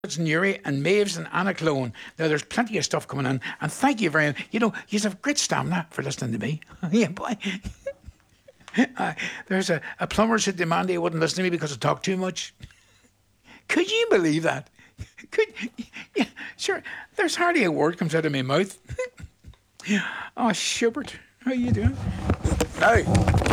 and Newry and Maves and Anaclone. Now, there's plenty of stuff coming in. And thank you very much. You know, you have great stamina for listening to me. Yeah, boy. There's a plumber said to Mandy wouldn't listen to me because I talk too much. Could you believe that? Yeah, sure. There's hardly a word comes out of my mouth. Oh, Schubert, how you doing? Now,